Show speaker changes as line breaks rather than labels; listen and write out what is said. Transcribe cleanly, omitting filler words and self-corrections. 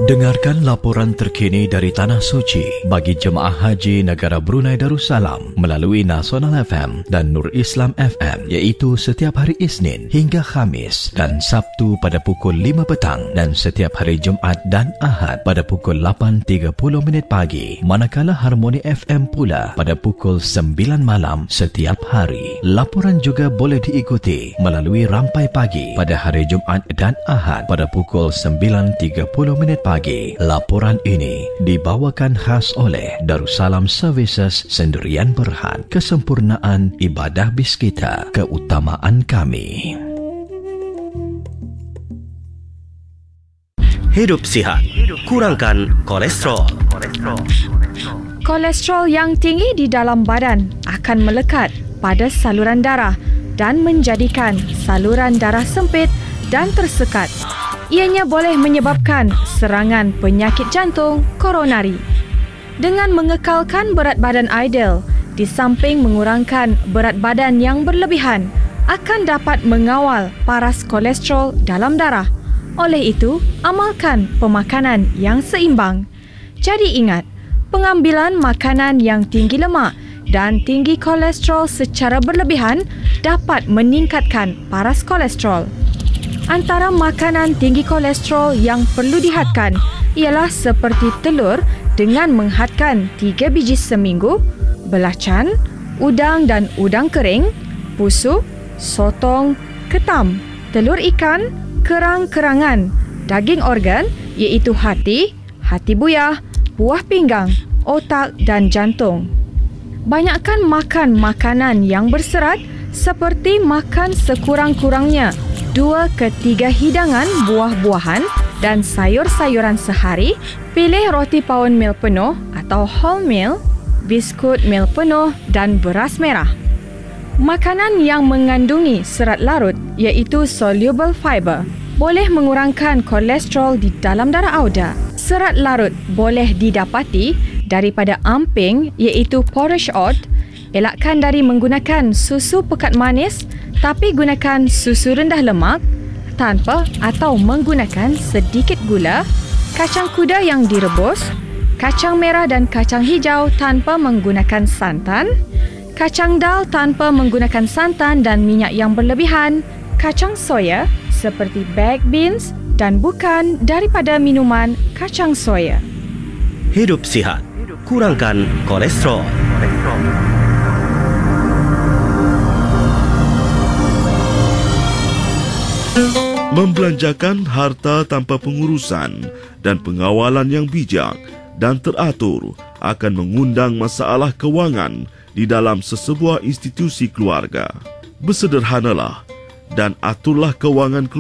Dengarkan laporan terkini dari Tanah Suci bagi Jemaah Haji Negara Brunei Darussalam melalui Nasional FM dan Nur Islam FM, iaitu setiap hari Isnin hingga Khamis dan Sabtu pada pukul 5 petang dan setiap hari Jumaat dan Ahad pada pukul 8.30 pagi, manakala Harmoni FM pula pada pukul 9 malam setiap hari. Laporan juga boleh diikuti melalui Rampai Pagi pada hari Jumaat dan Ahad pada pukul 9.30 pagi. Laporan ini dibawakan khas oleh Darussalam Services Sendirian Berhad. Kesempurnaan ibadah bis kita, keutamaan kami.
Hidup sihat, kurangkan kolesterol.
Kolesterol yang tinggi di dalam badan akan melekat pada saluran darah dan menjadikan saluran darah sempit dan tersekat. Ianya boleh menyebabkan serangan penyakit jantung koronari. Dengan mengekalkan berat badan ideal, di samping mengurangkan berat badan yang berlebihan, akan dapat mengawal paras kolesterol dalam darah. Oleh itu, amalkan pemakanan yang seimbang. Jadi ingat, pengambilan makanan yang tinggi lemak dan tinggi kolesterol secara berlebihan dapat meningkatkan paras kolesterol. Antara makanan tinggi kolesterol yang perlu dihadkan ialah seperti telur dengan menghadkan 3 biji seminggu, belacan, udang dan udang kering, pusu, sotong, ketam, telur ikan, kerang-kerangan, daging organ iaitu hati, hati buyah, buah pinggang, otak dan jantung. Banyakkan makan makanan yang berserat seperti makan sekurang-kurangnya 2 ke 3 hidangan buah-buahan dan sayur-sayuran sehari. Pilih roti paun mil penuh atau wholemeal, biskut mil penuh dan beras merah. Makanan yang mengandungi serat larut iaitu soluble fiber boleh mengurangkan kolesterol di dalam darah anda. Serat larut boleh didapati daripada amping iaitu porridge oat. Elakkan dari menggunakan susu pekat manis, tapi gunakan susu rendah lemak tanpa atau menggunakan sedikit gula, kacang kuda yang direbus, kacang merah dan kacang hijau tanpa menggunakan santan, kacang dal tanpa menggunakan santan dan minyak yang berlebihan, kacang soya seperti baked beans dan bukan daripada minuman kacang soya.
Hidup sihat, kurangkan kolesterol.
Membelanjakan harta tanpa pengurusan dan pengawalan yang bijak dan teratur akan mengundang masalah kewangan di dalam sesebuah institusi keluarga. Bersederhanalah dan aturlah kewangan keluarga